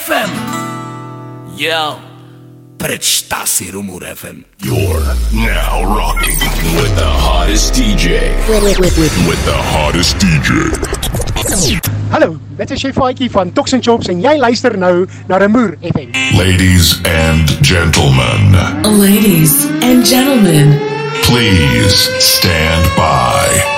FM. Yo, prestatie Rumor FM. You're now rocking with the hottest DJ. With the hottest DJ. Hallo, dit is Chef Faitjie van Toxin Chops en jy luister nou na Rumor FM. Ladies and gentlemen. Ladies and gentlemen. Please stand by.